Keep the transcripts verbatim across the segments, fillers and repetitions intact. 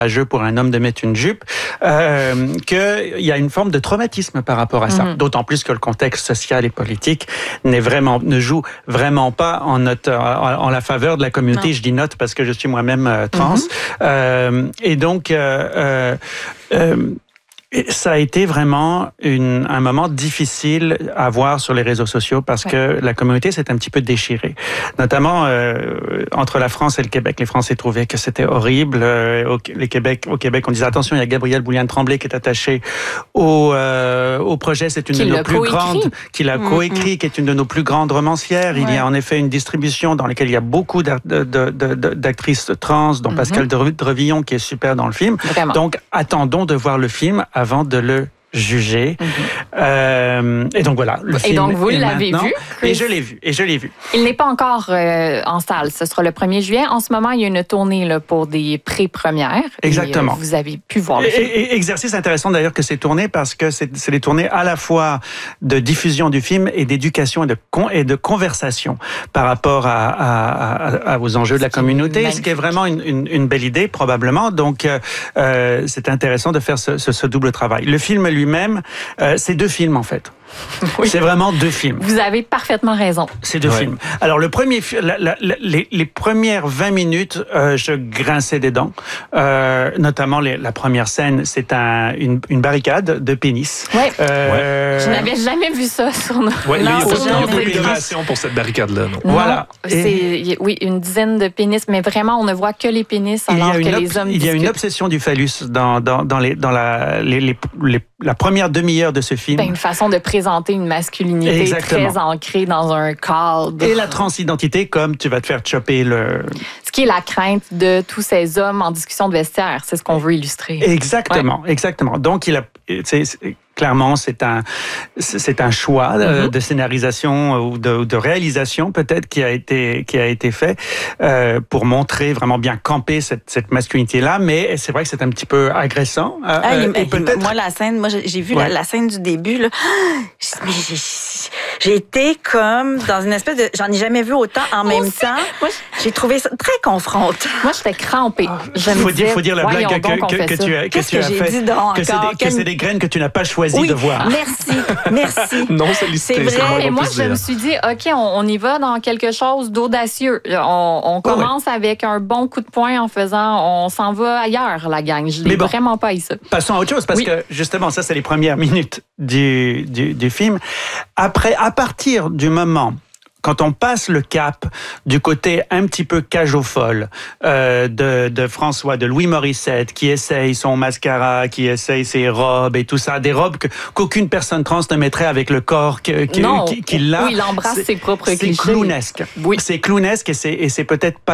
jeu pour un homme de mettre une jupe, euh, qu'il y a une forme de traumatisme par rapport à ça. Mm-hmm. D'autant plus que le contexte social et politique n'est vraiment, ne joue vraiment pas en, notre, en, en la faveur de la communauté. Non. Je dis notre parce que je suis moi-même euh, trans. Mm-hmm. Euh, et donc, euh, euh, euh, ça a été vraiment une, un moment difficile à voir sur les réseaux sociaux parce ouais. que la communauté s'est un petit peu déchirée. Notamment euh, entre la France et le Québec. Les Français trouvaient que c'était horrible. Euh, au, les Québec, au Québec, on disait attention, il y a Gabrielle Bouliane-Tremblay qui est attachée au, euh, au projet. C'est une qui de nos plus grandes, qui l'a mmh, coécrit, mmh. qui est une de nos plus grandes romancières. Ouais. Il y a en effet une distribution dans laquelle il y a beaucoup de, de, de, de, d'actrices trans, dont mmh. Pascal Drevillon qui est super dans le film. Vraiment. Donc attendons de voir le film avant de le juger. Mm-hmm. Euh, et donc voilà. Le et film donc vous l'avez vu? Et je l'ai vu. Et je l'ai vu. Il n'est pas encore euh, en salle. Ce sera le premier juillet. En ce moment, il y a une tournée là, pour des pré-premières. Exactement. Et, euh, vous avez pu voir le et, film. Et, et exercice intéressant d'ailleurs que c'est tourné parce que c'est, c'est des tournées à la fois de diffusion du film et d'éducation et de, con, et de conversation par rapport à, à, à, à, aux enjeux de la communauté. Ce qui est vraiment une, une, une belle idée probablement. Donc euh, c'est intéressant de faire ce, ce, ce double travail. Le film lui lui-même, euh, c'est deux films en fait. Oui. C'est vraiment deux films. Vous avez parfaitement raison. C'est deux ouais. films. Alors le premier, la, la, la, les, les premières vingt minutes, euh, je grinçais des dents. Euh, notamment les, la première scène, c'est un, une, une barricade de pénis. Ouais. Euh, ouais. Je n'avais jamais vu ça sur nos. Ouais, il n'y a pas de pénétration pour cette barricade-là. Non. Non, voilà. C'est Et... oui une dizaine de pénis, mais vraiment on ne voit que les pénis alors que les hommes. Il y a discutent. une obsession du phallus dans dans dans les dans la les, les, les la première demi-heure de ce film. Ben, une façon de présenter une masculinité Exactement. Très ancrée dans un cadre. Et la transidentité, comme tu vas te faire chopper le... Ce qui est la crainte de tous ces hommes en discussion de vestiaire, c'est ce qu'on veut illustrer. Exactement, ouais. exactement. Donc, il a... C'est, c'est, clairement, c'est un, c'est un choix mm-hmm. de scénarisation ou de, de réalisation peut-être qui a été, qui a été fait euh, pour montrer vraiment bien camper cette, cette masculinité-là, mais c'est vrai que c'est un petit peu agressant. Euh, ah, il, et peut-être... Moi, la scène, moi j'ai vu ouais. la, la scène du début, là. Mais j'ai, j'ai été comme dans une espèce de... J'en ai jamais vu autant en même aussi. temps. Moi, j'ai trouvé ça très confrontant. Moi, j'étais crampée. Il faut, faut dire la blague que, que, que, que tu as, que Qu'est-ce tu que as j'ai fait. Dit donc que, c'est des, que c'est des graines que tu n'as pas choisi oui, de voir. Merci, merci. Non, c'est listé. C'est vrai. C'est moi, et moi, je me suis dit, OK, on, on y va dans quelque chose d'audacieux. On, on commence oh, oui. avec un bon coup de poing en faisant, on s'en va ailleurs, la gang. Je l'ai bon, vraiment pas eu ça. Passons à autre chose, parce oui. que justement, ça, c'est les premières minutes du, du, du film. Après, à partir du moment... Quand on passe le cap du côté un petit peu cage aux folles euh, de, de François, de Louis Morissette, qui essaye son mascara, qui essaye ses robes et tout ça, des robes que, qu'aucune personne trans ne mettrait avec le corps que, que, non, qu'il a. Oui, il embrasse c'est, ses propres c'est clichés. C'est clownesque. Oui. C'est clownesque et c'est, et c'est peut-être pas...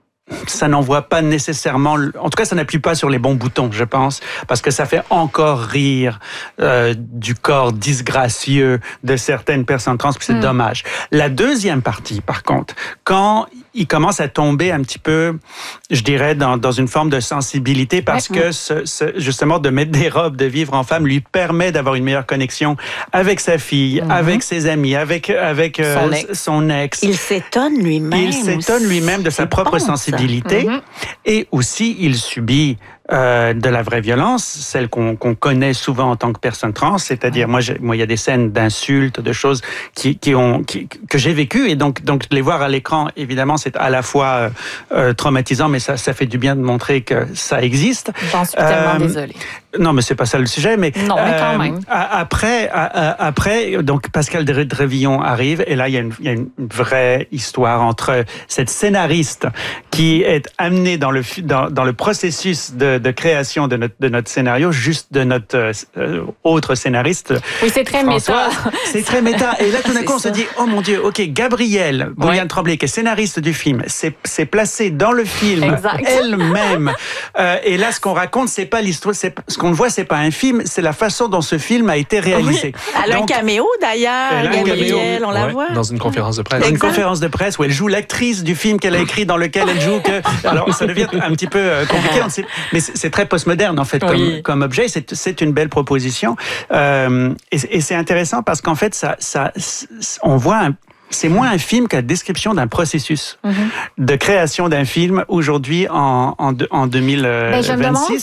Ça n'envoie pas nécessairement... En tout cas, ça n'appuie pas sur les bons boutons, je pense, parce que ça fait encore rire euh, du corps disgracieux de certaines personnes trans, puis c'est mm. dommage. La deuxième partie, par contre, quand il commence à tomber un petit peu, je dirais, dans, dans une forme de sensibilité, parce ouais. que ce, ce, justement, de mettre des robes, de vivre en femme, lui permet d'avoir une meilleure connexion avec sa fille, mm-hmm. avec ses amis, avec, avec euh, son, ex. son ex. Il s'étonne lui-même. Il s'étonne lui-même de sa propre bon, sensibilité. Mm-hmm. Et aussi, il subit euh, de la vraie violence, celle qu'on, qu'on connaît souvent en tant que personne trans, c'est-à-dire, moi, j'ai, moi, il y a des scènes d'insultes, de choses qui, qui ont, qui, que j'ai vécues, et donc, donc, les voir à l'écran, évidemment, c'est à la fois euh, traumatisant, mais ça, ça fait du bien de montrer que ça existe. J'en suis tellement euh, désolée. Non, mais c'est pas ça le sujet, mais... Non, mais quand euh, même. Après, après, donc, Pascal Drevillon arrive, et là, il y a une, il y a une vraie histoire entre cette scénariste qui est amenée dans le, dans, dans le processus de, de création de notre, de notre scénario, juste de notre euh, autre scénariste. Oui, c'est très François. méta. C'est très méta. Et là, tout d'un coup, on se dit, oh mon Dieu, OK, Gabrielle Bouliane-Tremblay, qui est scénariste du film, c'est, c'est placée dans le film exact. Elle-même. Euh, et là, ce qu'on raconte, c'est pas l'histoire, c'est, ce qu'on voit, c'est pas un film, c'est la façon dont ce film a été réalisé. Oui. Elle a Donc, un caméo d'ailleurs, Gabrielle, on la ouais, voit. Dans une conférence de presse. Dans une conférence de presse où elle joue l'actrice du film qu'elle a écrit, dans lequel elle joue que... Alors, ça devient un petit peu compliqué, mais c'est très postmoderne, en fait, comme, oui. comme objet. C'est, c'est une belle proposition. Euh, et, et c'est intéressant parce qu'en fait, ça, ça, on voit un c'est moins un film que la description d'un processus mm-hmm. de création d'un film aujourd'hui en, en, en deux mille vingt-six. Ben, je me demande